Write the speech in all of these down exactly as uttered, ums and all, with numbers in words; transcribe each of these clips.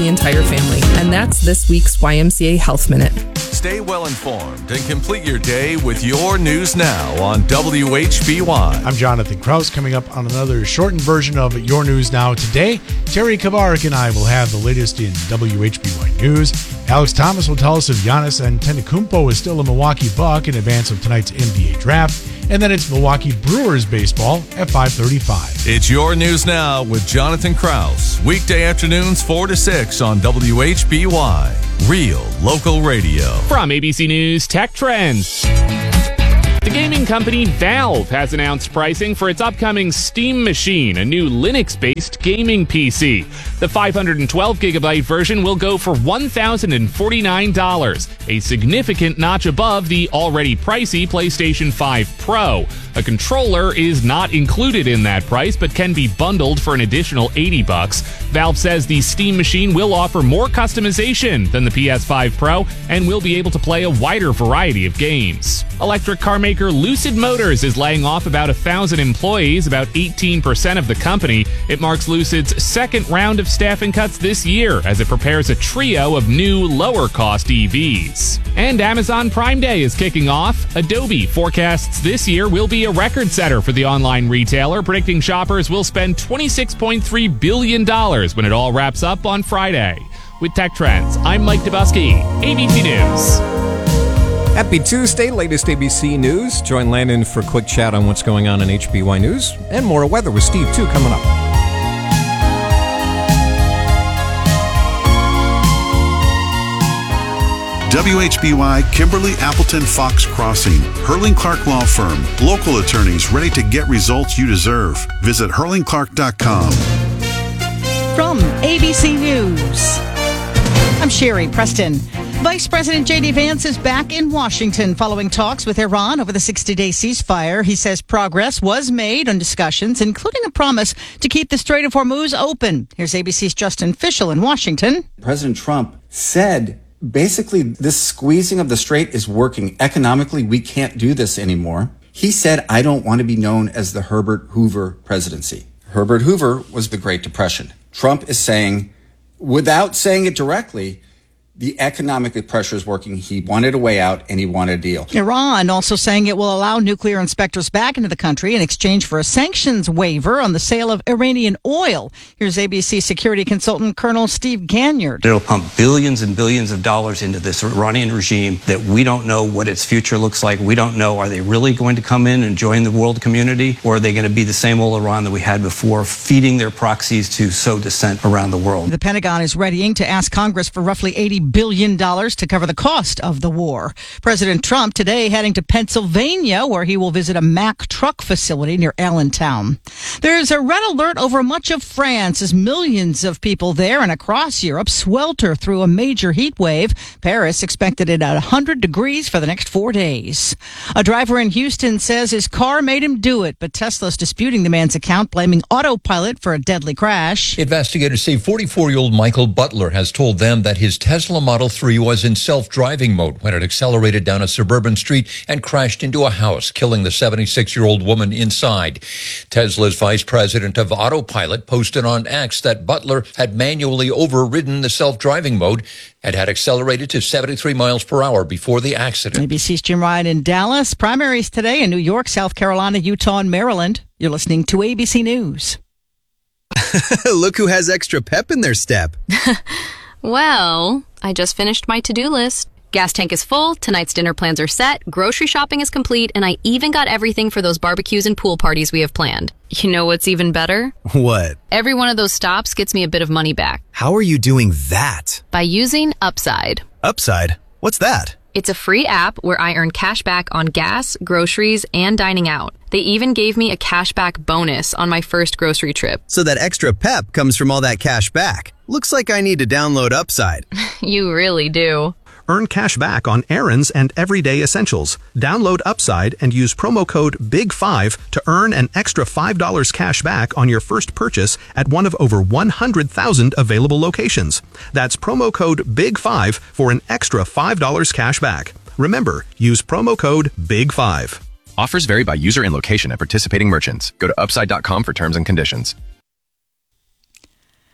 the entire family. And that's this week's Y M C A Health Minute. Stay well informed and complete your day with your news now on W H B Y. I'm Jonathan Krause. Coming up on another shortened version of Your News Now today, Terry Kavarik and I will have the latest in W H B Y News. Alex Thomas will tell us if Giannis Antetokounmpo is still a Milwaukee Buck in advance of tonight's N B A draft. And then it's Milwaukee Brewers baseball at five thirty-five. It's Your News Now with Jonathan Krause. Weekday afternoons four to six on W H B Y. Real local radio. From A B C News Tech Trends. The gaming company Valve has announced pricing for its upcoming Steam Machine, a new Linux-based gaming P C. The five hundred twelve gigabyte version will go for one thousand forty-nine dollars, a significant notch above the already pricey PlayStation five Pro. A controller is not included in that price, but can be bundled for an additional eighty bucks. Valve says the Steam Machine will offer more customization than the P S five Pro and will be able to play a wider variety of games. Electric car maker Lucid Motors is laying off about one thousand employees, about eighteen percent of the company. It marks Lucid's second round of staffing cuts this year as it prepares a trio of new, lower-cost E Vs. And Amazon Prime Day is kicking off. Adobe forecasts this year will be a record setter for the online retailer, predicting shoppers will spend twenty-six point three billion dollars when it all wraps up on Friday. With Tech Trends, I'm Mike Dubusky, A B C News. Happy Tuesday, latest A B C News. Join Landon for a quick chat on what's going on in H B Y News. And more weather with Steve, too, coming up. W H B Y, Kimberly Appleton Fox Crossing, Hurling Clark Law Firm, local attorneys ready to get results you deserve. Visit hurling clark dot com. From A B C News, I'm Sherry Preston. Vice President J D. Vance is back in Washington following talks with Iran over the sixty-day ceasefire. He says progress was made on discussions, including a promise to keep the Strait of Hormuz open. Here's A B C's Justin Fischel in Washington. President Trump said basically this squeezing of the strait is working. Economically, we can't do this anymore. He said, I don't want to be known as the Herbert Hoover presidency. Herbert Hoover was the Great Depression. Trump is saying, without saying it directly, the economic pressure is working. He wanted a way out, and he wanted a deal. Iran also saying it will allow nuclear inspectors back into the country in exchange for a sanctions waiver on the sale of Iranian oil. Here's A B C security consultant Colonel Steve Ganyard. It'll pump billions and billions of dollars into this Iranian regime that we don't know what its future looks like. We don't know, are they really going to come in and join the world community, or are they going to be the same old Iran that we had before, feeding their proxies to sow dissent around the world? The Pentagon is readying to ask Congress for roughly eighty billion dollars to cover the cost of the war. President Trump today heading to Pennsylvania, where he will visit a Mack truck facility near Allentown. There's a red alert over much of France as millions of people there and across Europe swelter through a major heat wave. Paris expected it at one hundred degrees for the next four days. A driver in Houston says his car made him do it, but Tesla's disputing the man's account, blaming autopilot for a deadly crash. Investigators say forty-four-year-old Michael Butler has told them that his Tesla Model three was in self-driving mode when it accelerated down a suburban street and crashed into a house, killing the seventy-six-year-old woman inside. Tesla's vice president of Autopilot posted on X that Butler had manually overridden the self-driving mode and had accelerated to seventy-three miles per hour before the accident. A B C's Jim Ryan in Dallas. Primaries today in New York, South Carolina, Utah, and Maryland. You're listening to A B C News. Look who has extra pep in their step. Well, I just finished my to-do list. Gas tank is full, tonight's dinner plans are set, grocery shopping is complete, and I even got everything for those barbecues and pool parties we have planned. You know what's even better? What? Every one of those stops gets me a bit of money back. How are you doing that? By using Upside. Upside? What's that? It's a free app where I earn cash back on gas, groceries, and dining out. They even gave me a cashback bonus on my first grocery trip. So that extra pep comes from all that cash back. Looks like I need to download Upside. You really do. Earn cash back on errands and everyday essentials. Download Upside and use promo code big five to earn an extra five dollars cash back on your first purchase at one of over one hundred thousand available locations. That's promo code big five for an extra five dollars cash back. Remember, use promo code big five. Offers vary by user and location at participating merchants. Go to upside dot com for terms and conditions.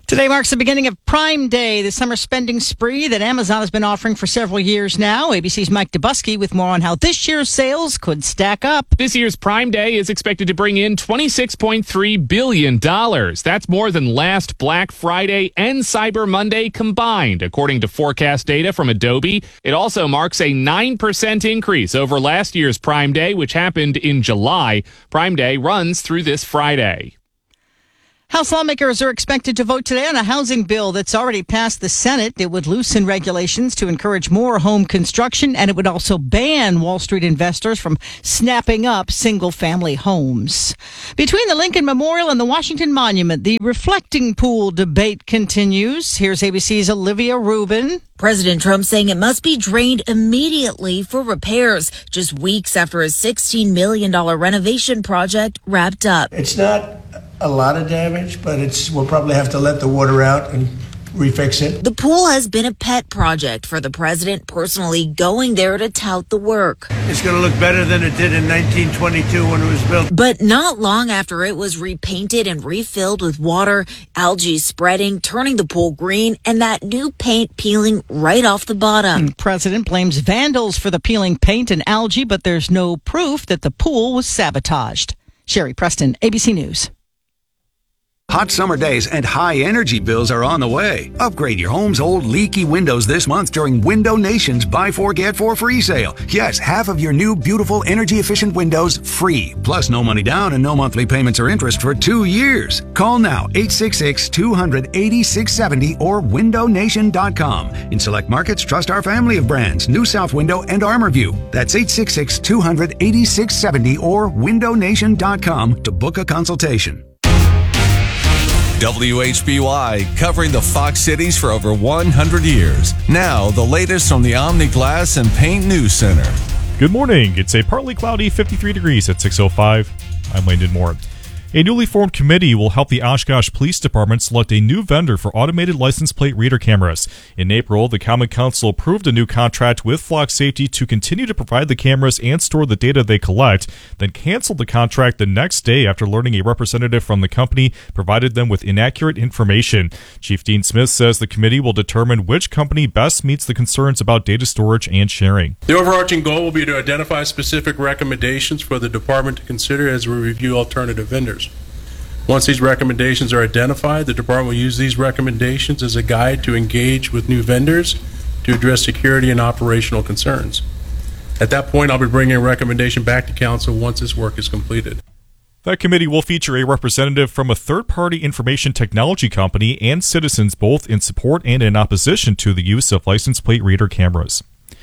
Today marks the beginning of Prime Day, the summer spending spree that Amazon has been offering for several years now. A B C's Mike Dubusky with more on how this year's sales could stack up. This year's Prime Day is expected to bring in twenty-six point three billion dollars. That's more than last Black Friday and Cyber Monday combined, according to forecast data from Adobe. It also marks a nine percent increase over last year's Prime Day, which happened in July. Prime Day runs through this Friday. House lawmakers are expected to vote today on a housing bill that's already passed the Senate. It would loosen regulations to encourage more home construction, and it would also ban Wall Street investors from snapping up single-family homes. Between the Lincoln Memorial and the Washington Monument, the reflecting pool debate continues. Here's A B C's Olivia Rubin. President Trump saying it must be drained immediately for repairs, just weeks after a sixteen million dollars renovation project wrapped up. It's not a lot of damage, but it's we'll probably have to let the water out and refix it. The pool has been a pet project for the president, personally going there to tout the work. It's going to look better than it did in nineteen twenty-two when it was built. But not long after it was repainted and refilled with water, algae spreading, turning the pool green, and that new paint peeling right off the bottom. The president blames vandals for the peeling paint and algae, but there's no proof that the pool was sabotaged. Sherry Preston, A B C News. Hot summer days and high energy bills are on the way. Upgrade your home's old leaky windows this month during Window Nation's Buy Four Get Four free sale. Yes, half of your new beautiful energy efficient windows free. Plus no money down and no monthly payments or interest for two years. Call now eight six six, two hundred, eighty-six seventy or window nation dot com. In select markets, trust our family of brands, New South Window and ArmorView. That's eight six six, two hundred, eighty-six seventy or window nation dot com to book a consultation. W H B Y, covering the Fox cities for over one hundred years. Now, the latest from the Omni Glass and Paint News Center. Good morning. It's a partly cloudy fifty-three degrees at six oh five. I'm Landon Moore. A newly formed committee will help the Oshkosh Police Department select a new vendor for automated license plate reader cameras. In April, the Common Council approved a new contract with Flock Safety to continue to provide the cameras and store the data they collect, then canceled the contract the next day after learning a representative from the company provided them with inaccurate information. Chief Dean Smith says the committee will determine which company best meets the concerns about data storage and sharing. The overarching goal will be to identify specific recommendations for the department to consider as we review alternative vendors. Once these recommendations are identified, the department will use these recommendations as a guide to engage with new vendors to address security and operational concerns. At that point, I'll be bringing a recommendation back to council once this work is completed. That committee will feature a representative from a third-party information technology company and citizens, both in support and in opposition to the use of license plate reader cameras.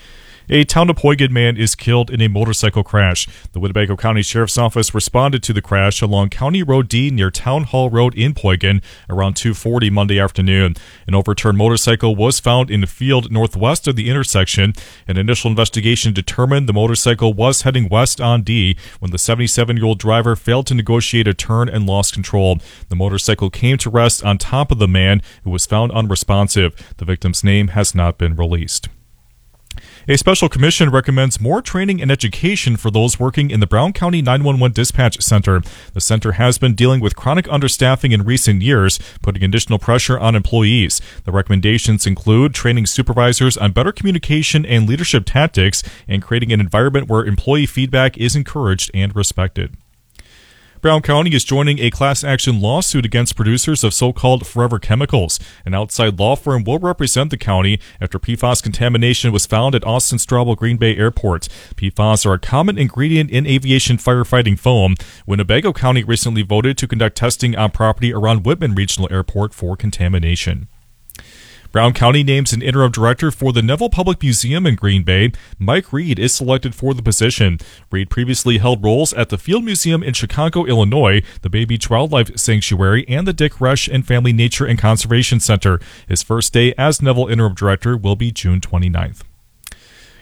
A Townappohgin man is killed in a motorcycle crash. The Winnebago County Sheriff's Office responded to the crash along County Road D near Town Hall Road in Poygan around two forty Monday afternoon. An overturned motorcycle was found in the field northwest of the intersection. An initial investigation determined the motorcycle was heading west on D when the seventy-seven-year-old driver failed to negotiate a turn and lost control. The motorcycle came to rest on top of the man, who was found unresponsive. The victim's name has not been released. A special commission recommends more training and education for those working in the Brown County nine one one Dispatch Center. The center has been dealing with chronic understaffing in recent years, putting additional pressure on employees. The recommendations include training supervisors on better communication and leadership tactics and creating an environment where employee feedback is encouraged and respected. Brown County is joining a class action lawsuit against producers of so-called forever chemicals. An outside law firm will represent the county after P F A S contamination was found at Austin Straubel Green Bay Airport. P F A S are a common ingredient in aviation firefighting foam. Winnebago County recently voted to conduct testing on property around Whitman Regional Airport for contamination. Brown County names an interim director for the Neville Public Museum in Green Bay. Mike Reed is selected for the position. Reed previously held roles at the Field Museum in Chicago, Illinois, the Bay Beach Wildlife Sanctuary, and the Dick Resch and Family Nature and Conservation Center. His first day as Neville interim director will be June twenty-ninth.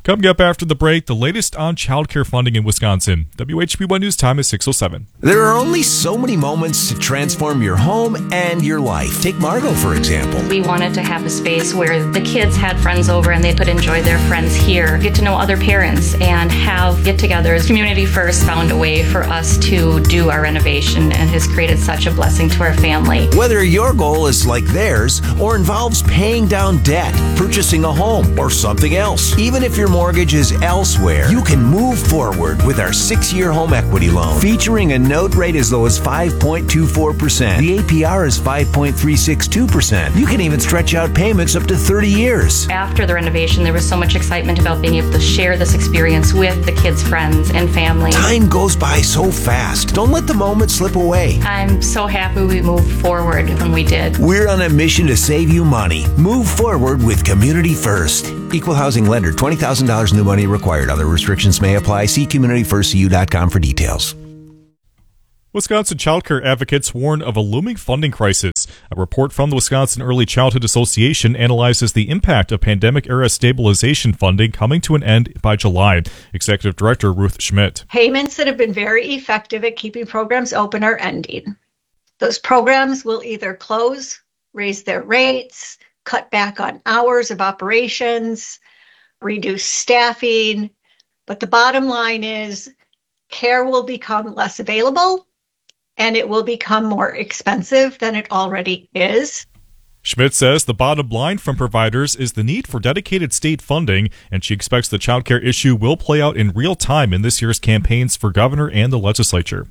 Coming up after the break, the latest on childcare funding in Wisconsin. W H B one News Time is six oh seven. There are only so many moments to transform your home and your life. Take Margot, for example. We wanted to have a space where the kids had friends over and they could enjoy their friends here, get to know other parents, and have get-togethers. Community First found a way for us to do our renovation and has created such a blessing to our family. Whether your goal is like theirs or involves paying down debt, purchasing a home, or something else, even if your mortgage is elsewhere, you can move forward with our six-year home equity loan, featuring a note rate as low as five point two four percent. The A P R is five point three six two percent. You can even stretch out payments up to thirty years. After the renovation, there was so much excitement about being able to share this experience with the kids' friends and family. Time goes by so fast. Don't let the moment slip away. I'm so happy we moved forward when we did. We're on a mission to save you money. Move forward with Community First. Equal housing lender, twenty thousand dollars new money required. Other restrictions may apply. See community first c u dot com for details. Wisconsin childcare advocates warn of a looming funding crisis. A report from the Wisconsin Early Childhood Association analyzes the impact of pandemic-era stabilization funding coming to an end by July. Executive Director Ruth Schmidt. Payments that have been very effective at keeping programs open are ending. Those programs will either close, raise their rates, cut back on hours of operations, reduce staffing. But the bottom line is care will become less available and it will become more expensive than it already is. Schmidt says the bottom line from providers is the need for dedicated state funding, and she expects the childcare issue will play out in real time in this year's campaigns for governor and the legislature.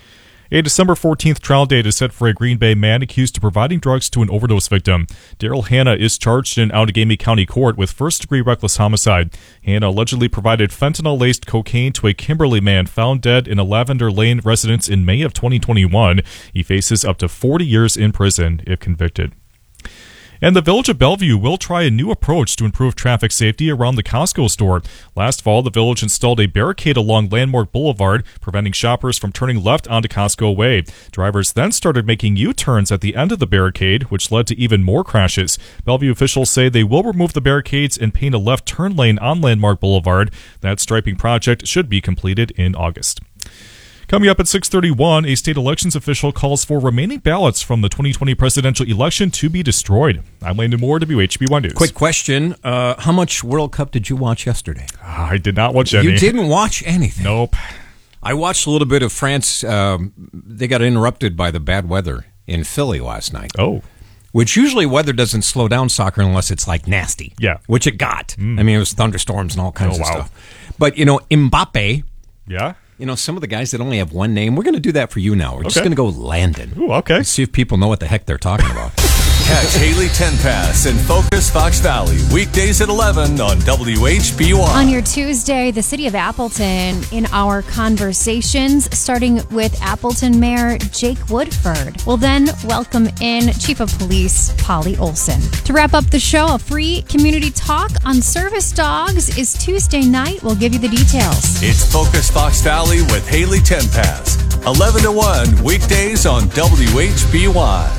A December fourteenth trial date is set for a Green Bay man accused of providing drugs to an overdose victim. Daryl Hanna is charged in Outagamie County Court with first-degree reckless homicide. Hanna allegedly provided fentanyl-laced cocaine to a Kimberly man found dead in a Lavender Lane residence in May of twenty twenty-one. He faces up to forty years in prison if convicted. And the Village of Bellevue will try a new approach to improve traffic safety around the Costco store. Last fall, the village installed a barricade along Landmark Boulevard, preventing shoppers from turning left onto Costco Way. Drivers then started making U-turns at the end of the barricade, which led to even more crashes. Bellevue officials say they will remove the barricades and paint a left turn lane on Landmark Boulevard. That striping project should be completed in August. Coming up at six thirty-one, a state elections official calls for remaining ballots from the twenty twenty presidential election to be destroyed. I'm Landon Moore, W H B one News. Quick question. Uh, how much World Cup did you watch yesterday? I did not watch any. You didn't watch anything? Nope. I watched a little bit of France. Um, they got interrupted by the bad weather in Philly last night. Oh. Which usually weather doesn't slow down soccer unless it's like nasty. Yeah. Which it got. Mm. I mean, it was thunderstorms and all kinds oh, of wow. stuff. But, you know, Mbappe. Yeah. You know, some of the guys that only have one name, we're going to do that for you now. We're okay. just going to go Landon. Ooh, okay. Let's see if people know what the heck they're talking about. Catch Haley Tenpass and Focus Fox Valley weekdays at eleven on W H B Y. On your Tuesday, the city of Appleton in our conversations, starting with Appleton Mayor Jake Woodford. We'll then welcome in Chief of Police Polly Olson. To wrap up the show, a free community talk on service dogs is Tuesday night. We'll give you the details. It's Focus Fox Valley with Haley Tenpass, eleven to one weekdays on W H B Y.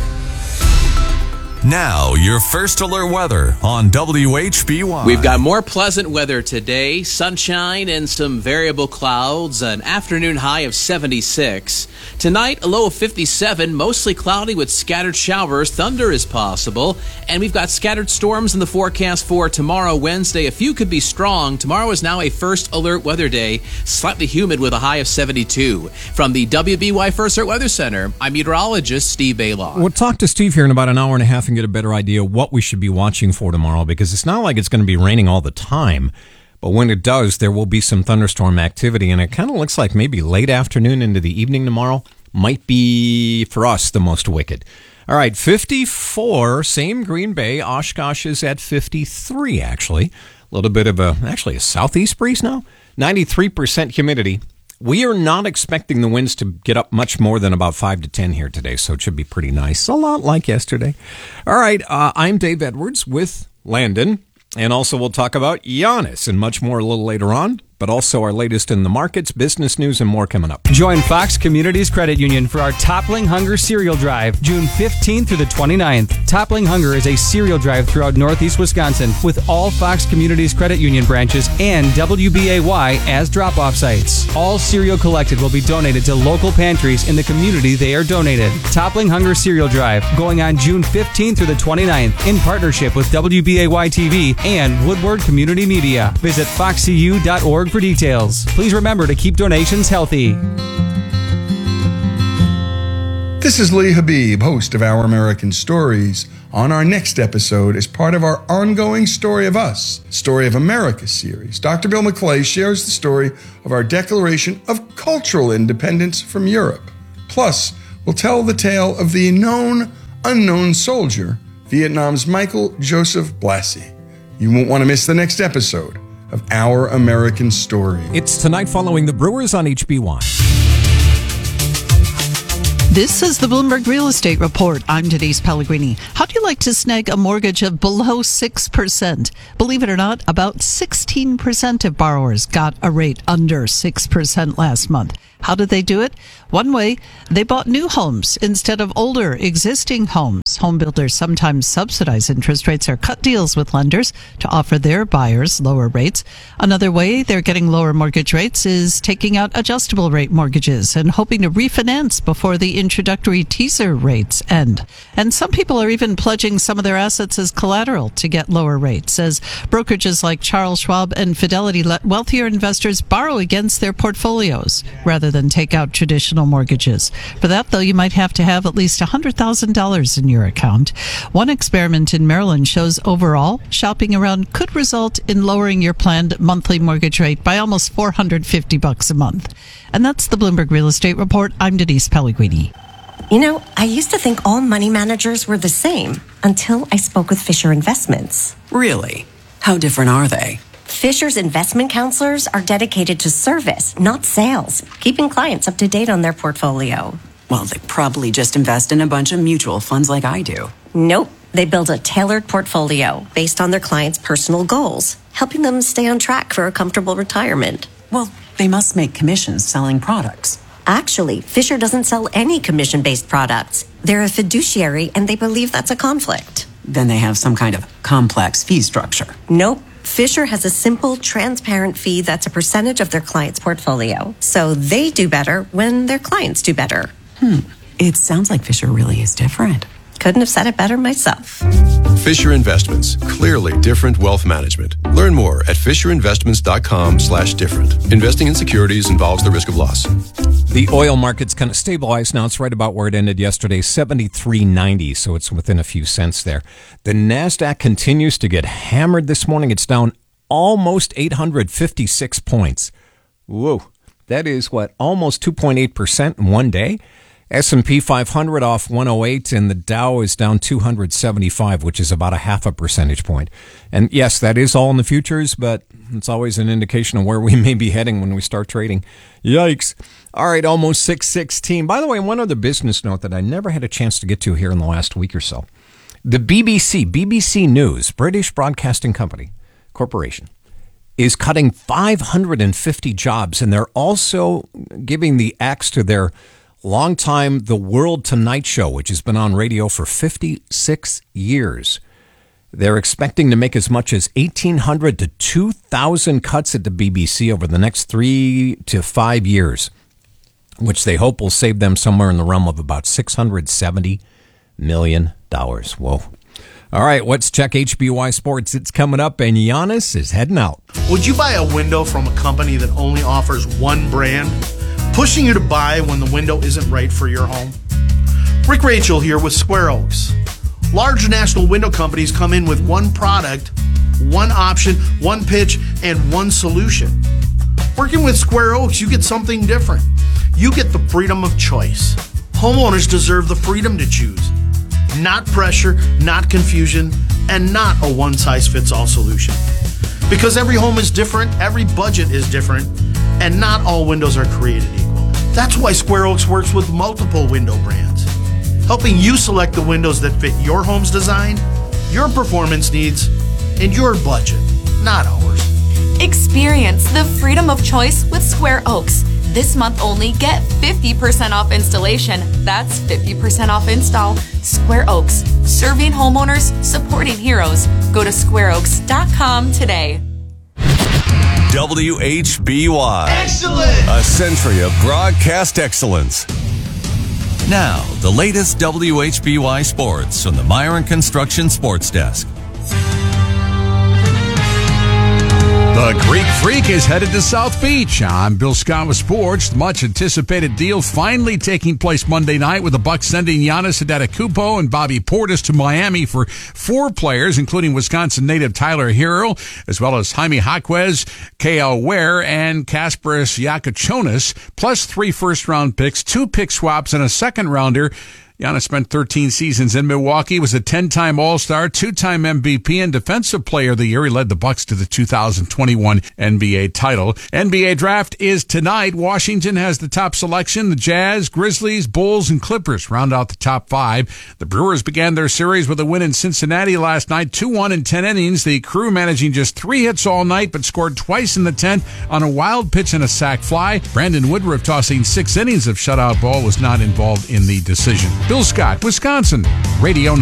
Now, your first alert weather on W H B Y. We've got more pleasant weather today, sunshine and some variable clouds, an afternoon high of seventy-six. Tonight, a low of fifty-seven, mostly cloudy with scattered showers. Thunder is possible, and we've got scattered storms in the forecast for tomorrow, Wednesday. A few could be strong. Tomorrow is now a first alert weather day, slightly humid with a high of seventy-two. From the W B Y First Alert Weather Center, I'm meteorologist Steve Baylock. We'll talk to Steve here in about an hour and a half and get a better idea what we should be watching for tomorrow, because it's not like it's going to be raining all the time, but when it does, there will be some thunderstorm activity, and it kind of looks like maybe late afternoon into the evening tomorrow might be, for us, the most wicked. All right, fifty-four, same Green Bay. Oshkosh is at fifty-three, actually. A little bit of a, actually a southeast breeze now. ninety-three percent humidity. We are not expecting the winds to get up much more than about five to ten here today, so it should be pretty nice. A lot like yesterday. All right, uh, I'm Dave Edwards with Landon, and also we'll talk about Giannis and much more a little later on. but also our latest in the markets, business news, and more coming up. Join Fox Communities Credit Union for our Toppling Hunger Cereal Drive, June fifteenth through the twenty-ninth. Toppling Hunger is a cereal drive throughout Northeast Wisconsin with all Fox Communities Credit Union branches and W B A Y as drop-off sites. All cereal collected will be donated to local pantries in the community they are donated. Toppling Hunger Cereal Drive, going on June fifteenth through the twenty-ninth in partnership with W B A Y T V and Woodward Community Media. Visit fox c u dot org for details. Please remember to keep donations healthy. This is Lee Habib, host of Our American Stories. On our next episode, as part of our ongoing Story of Us, Story of America series, Doctor Bill McClay shares the story of our Declaration of Cultural Independence from Europe. Plus, we'll tell the tale of the known, unknown soldier, Vietnam's Michael Joseph Blassie. You won't want to miss the next episode of Our American Story. It's tonight following the Brewers on H B Y. This is the Bloomberg Real Estate Report. I'm Denise Pellegrini. How do you like to snag a mortgage of below six percent? Believe it or not, about sixteen percent of borrowers got a rate under six percent last month. How did they do it? One way, they bought new homes instead of older existing homes. Home builders sometimes subsidize interest rates or cut deals with lenders to offer their buyers lower rates. Another way they're getting lower mortgage rates is taking out adjustable rate mortgages and hoping to refinance before the introductory teaser rates end. And some people are even pledging some of their assets as collateral to get lower rates, as brokerages like Charles Schwab and Fidelity let wealthier investors borrow against their portfolios rather than take out traditional mortgages. For that, though, you might have to have at least one hundred thousand dollars in your account. One experiment in Maryland shows overall, shopping around could result in lowering your planned monthly mortgage rate by almost four hundred fifty bucks a month. And that's the Bloomberg Real Estate Report. I'm Denise Pellegrini. You know, I used to think all money managers were the same until I spoke with Fisher Investments. Really? How different are they? Fisher's investment counselors are dedicated to service, not sales, keeping clients up to date on their portfolio. Well, they probably just invest in a bunch of mutual funds like I do. Nope. They build a tailored portfolio based on their clients' personal goals, helping them stay on track for a comfortable retirement. Well, they must make commissions selling products. Actually, Fisher doesn't sell any commission-based products. They're a fiduciary, and they believe that's a conflict. Then they have some kind of complex fee structure. Nope. Fisher has a simple, transparent fee that's a percentage of their client's portfolio. So they do better when their clients do better. Hmm. It sounds like Fisher really is different. Couldn't have said it better myself. Fisher Investments. Clearly different wealth management. Learn more at fisherinvestments.com slash different. Investing in securities involves the risk of loss. The oil market's kind of stabilized now. It's right about where it ended yesterday, seventy-three ninety, so it's within a few cents there. The NASDAQ continues to get hammered this morning. It's down almost eight hundred fifty-six points. Whoa, that is, what, almost two point eight percent in one day? S and P five hundred off one oh eight, and the Dow is down two hundred seventy-five, which is about a half a percentage point. And yes, that is all in the futures, but it's always an indication of where we may be heading when we start trading. Yikes. All right, almost six sixteen. By the way, one other business note that I never had a chance to get to here in the last week or so. The B B C, B B C News, British Broadcasting Company Corporation, is cutting five hundred fifty jobs, and they're also giving the axe to their longtime The World Tonight Show, which has been on radio for fifty-six years. They're expecting to make as much as eighteen hundred to two thousand cuts at the B B C over the next three to five years, which they hope will save them somewhere in the realm of about six hundred seventy million dollars. Whoa. All right, let's check H B Y Sports. It's coming up, and Giannis is heading out. Would you buy a window from a company that only offers one brand, pushing you to buy when the window isn't right for your home? Rick Rachel here with Square Oaks. Large national window companies come in with one product, one option, one pitch, and one solution. Working with Square Oaks, you get something different. You get the freedom of choice. Homeowners deserve the freedom to choose. Not pressure, not confusion, and not a one-size-fits-all solution. Because every home is different, every budget is different, and not all windows are created equal. That's why Square Oaks works with multiple window brands, helping you select the windows that fit your home's design, your performance needs, and your budget, not ours. Experience the freedom of choice with Square Oaks. This month only, get fifty percent off installation. That's fifty percent off install. Square Oaks, serving homeowners, supporting heroes. Go to square oaks dot com today. W H B Y. Excellent! A century of broadcast excellence. Now, the latest W H B Y sports from the Myron Construction Sports Desk. The Greek Freak is headed to South Beach. I'm Bill Scott with sports. The much-anticipated deal finally taking place Monday night with the Bucks sending Giannis Antetokounmpo and Bobby Portis to Miami for four players, including Wisconsin native Tyler Hero, as well as Jaime Jaquez, K L Ware, and Kasparas Yakachonis, plus three first-round picks, two pick swaps, and a second-rounder. Giannis spent thirteen seasons in Milwaukee, was a ten-time All-Star, two-time M V P, and Defensive Player of the Year. He led the Bucks to the two thousand twenty-one N B A title. N B A draft is tonight. Washington has the top selection. The Jazz, Grizzlies, Bulls, and Clippers round out the top five. The Brewers began their series with a win in Cincinnati last night, two one in ten innings. The Crew managing just three hits all night, but scored twice in the tenth on a wild pitch and a sac fly. Brandon Woodruff, tossing six innings of shutout ball, was not involved in the decision. Bill Scott, Wisconsin, Radio